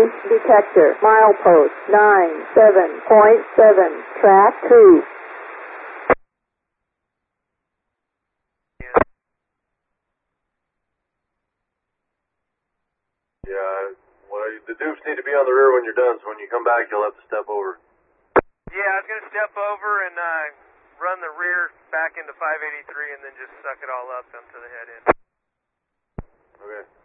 Doof detector. Milepost 97.7. Track 2. Yeah, well, the doofs need to be on the rear when you're done, so when you come back, you'll have to step over. Yeah, I was going to step over and run the rear back into 583 and then just suck it all up to the head end. Okay.